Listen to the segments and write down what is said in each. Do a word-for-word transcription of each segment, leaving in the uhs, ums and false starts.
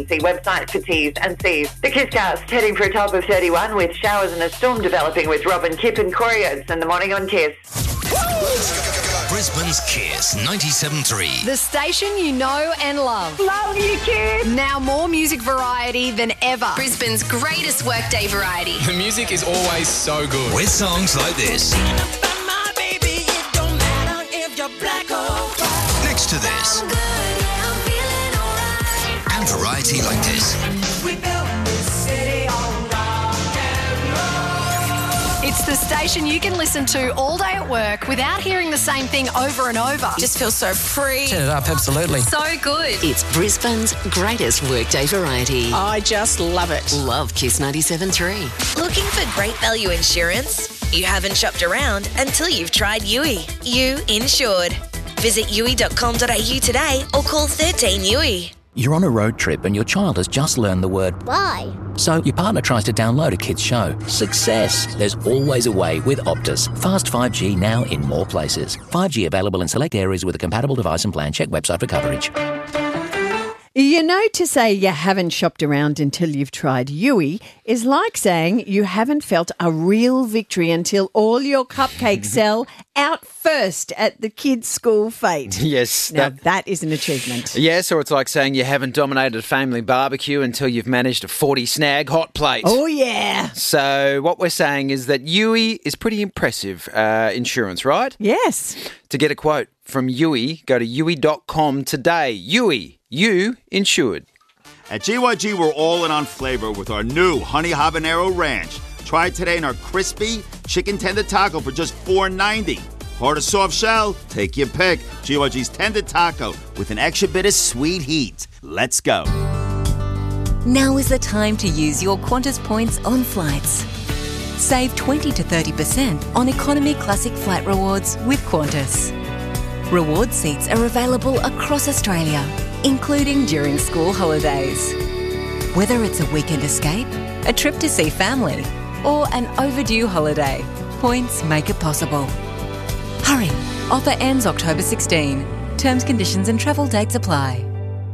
See website for T's and C's. The Kisscast heading for a top of thirty-one with showers and a storm developing with Robin, Kip and Corey Oates in the morning on Kiss. Brisbane's Kiss ninety-seven point three. The station you know and love. Love you, Kiss. Now more music variety than ever. Brisbane's greatest workday variety. The music is always so good. With songs like this. Next to this. And variety like this. It's the station you can listen to all day at work without hearing the same thing over and over. Just feels so free. Turn it up, absolutely. So good. It's Brisbane's greatest workday variety. I just love it. Love Kiss ninety-seven point three. Looking for great value insurance? You haven't shopped around until you've tried U I. You insured. Visit U I dot com dot a u today or call thirteen U I. You're on a road trip and your child has just learned the word bye. So your partner tries to download a kid's show. Success. There's always a way with Optus. Fast five G now in more places. five G available in select areas with a compatible device and plan. Check website for coverage. You know, to say you haven't shopped around until you've tried U I is like saying you haven't felt a real victory until all your cupcakes sell out first at the kids' school fete. Yes. Now, that, that is an achievement. yes, or it's like saying you haven't dominated a family barbecue until you've managed a forty snag hot plate. Oh, yeah. So what we're saying is that U I is pretty impressive uh, insurance, right? Yes. To get a quote from U I, go to U I dot com today. U I. You insured. At G Y G, we're all in on flavor with our new Honey Habanero Ranch. Try it today in our crispy chicken tender taco for just four ninety. Hard or soft shell? Take your pick. G Y G's tender taco with an extra bit of sweet heat. Let's go. Now is the time to use your Qantas points on flights. Save twenty to thirty percent on Economy Classic Flight Rewards with Qantas. Reward seats are available across Australia, including during school holidays. Whether it's a weekend escape, a trip to see family, or an overdue holiday, points make it possible. Hurry! Offer ends October sixteenth. Terms, conditions and travel dates apply.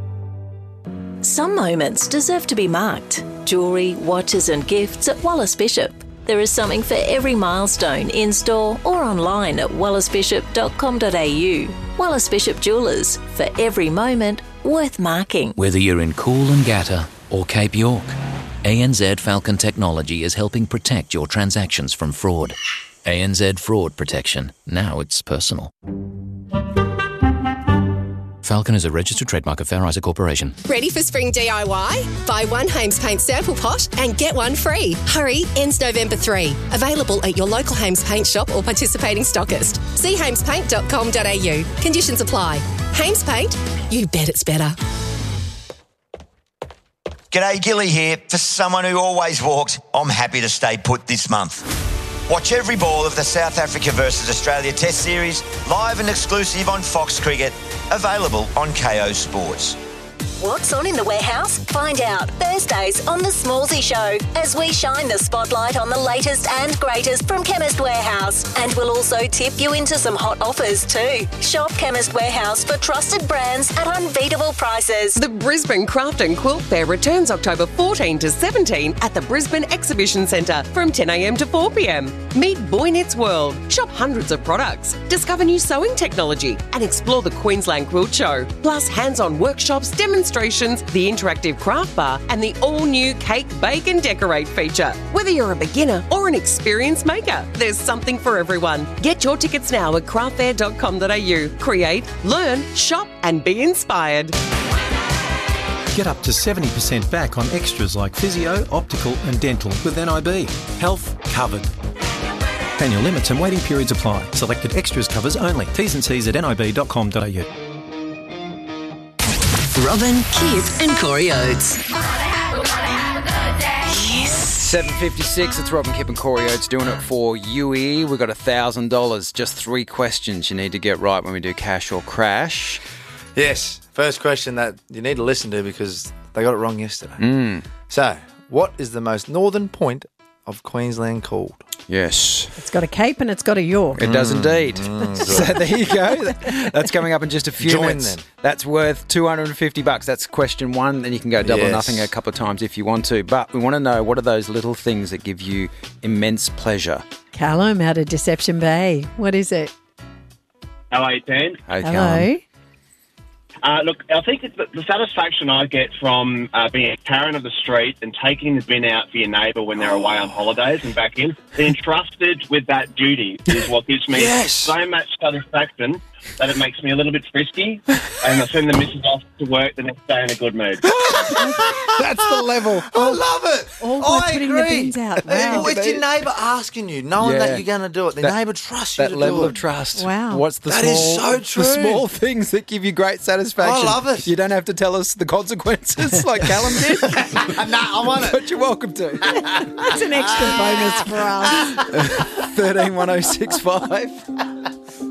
Some moments deserve to be marked. Jewellery, watches and gifts at Wallace Bishop. There is something for every milestone in-store or online at wallace bishop dot com dot a u. Wallace Bishop Jewellers, for every moment worth marking. Whether you're in Coolangatta or Cape York, A N Z Falcon Technology is helping protect your transactions from fraud. A N Z Fraud Protection. Now it's personal. Falcon is a registered trademark of Fair Isaac Corporation. Ready for spring D I Y? Buy one Hames Paint sample pot and get one free. Hurry, ends November third. Available at your local Hames Paint shop or participating stockist. See hames paint dot com dot a u. Conditions apply. Hames Paint, you bet it's better. G'day, Gilly here. For someone who always walks, I'm happy to stay put this month. Watch every ball of the South Africa versus Australia Test Series live and exclusive on Fox Cricket, available on K O Sports. What's on in the warehouse? Find out Thursdays on The Smallsy Show as we shine the spotlight on the latest and greatest from Chemist Warehouse. And we'll also tip you into some hot offers too. Shop Chemist Warehouse for trusted brands at unbeatable prices. The Brisbane Craft and Quilt Fair returns October fourteenth to seventeenth at the Brisbane Exhibition Centre from ten a m to four p m. Meet Boy Knits World, shop hundreds of products, discover new sewing technology and explore the Queensland Quilt Show. Plus hands-on workshops, demonstrations, the interactive craft bar and the all-new Cake, Bake and Decorate feature. Whether you're a beginner or an experienced maker, there's something for everyone. Get your tickets now at craft fair dot com dot a u. Create, learn, shop and be inspired. Get up to seventy percent back on extras like physio, optical and dental with N I B. Health covered. Annual limits and waiting periods apply. Selected extras covers only. T's and C's at n i b dot com dot a u. Robin, Kip and Corey Oates. Yes. seven fifty-six, it's Robin, Kip and Corey Oates doing it for U E. We've got one thousand dollars, just three questions you need to get right when we do Cash or Crash. Yes, first question that you need to listen to because they got it wrong yesterday. Mm. So, what is the most northern point of Queensland called? Yes. It's got a cape and it's got a York. It does indeed. Mm, so there you go. That's coming up in just a few Join minutes. them. That's worth two hundred fifty bucks. That's question one. Then you can go double or Yes. nothing a couple of times if you want to. But we want to know, what are those little things that give you immense pleasure? Callum out of Deception Bay. What is it? How are you, Dan? Hey, Hello. Callum. Uh, look, I think that the, the satisfaction I get from uh, being a Karen of the street and taking the bin out for your neighbour when they're away on holidays and back in, being entrusted with that duty is what gives me Yes. so much satisfaction that it makes me a little bit frisky, and I send the missus off to work the next day in a good mood. That's the level. I love it. All by I putting agree. the bins out. Wow. It's your neighbour asking you, knowing Yeah. that you're going to do it. The That- neighbour trusts you That to level do of it. trust. Wow. What's the That small, is so true. The small things that give you great satisfaction. I love it. You don't have to tell us the consequences like Callum did. Nah, I want it. But you're welcome to. That's an extra bonus for us. thirteen one oh six five.